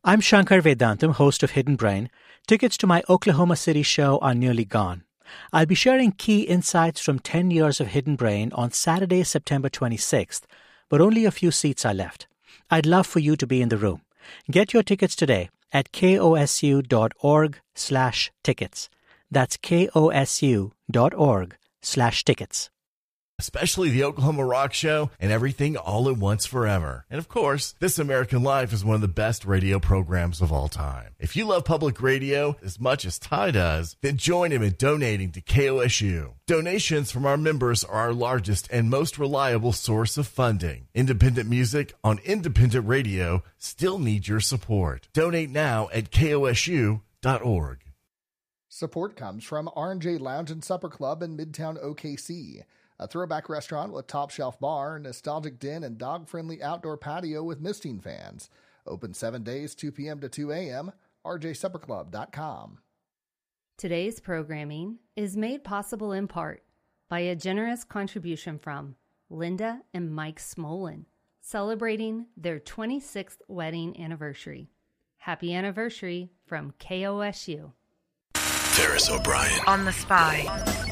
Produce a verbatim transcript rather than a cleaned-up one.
I'm Shankar Vedantam, host of Hidden Brain. Tickets to my Oklahoma City show are nearly gone. I'll be sharing key insights from ten years of Hidden Brain on Saturday, September twenty-sixth, but only a few seats are left. I'd love for you to be in the room. Get your tickets today at kosu.org slash tickets. That's kosu.org slash tickets. Especially the Oklahoma Rock Show and Everything All at Once Forever. And of course, This American Life is one of the best radio programs of all time. If you love public radio as much as Ty does, then join him in donating to K O S U. Donations from our members are our largest and most reliable source of funding. Independent music on independent radio still needs your support. Donate now at K O S U dot org. Support comes from R and J Lounge and Supper Club in Midtown O K C. A throwback restaurant with top shelf bar, nostalgic den, and dog-friendly outdoor patio with misting fans. Open seven days, two p.m. to two a.m., r j supper club dot com. Today's programming is made possible in part by a generous contribution from Linda and Mike Smolin, celebrating their twenty-sixth wedding anniversary. Happy anniversary from K O S U. Ferris O'Brien on The Spy.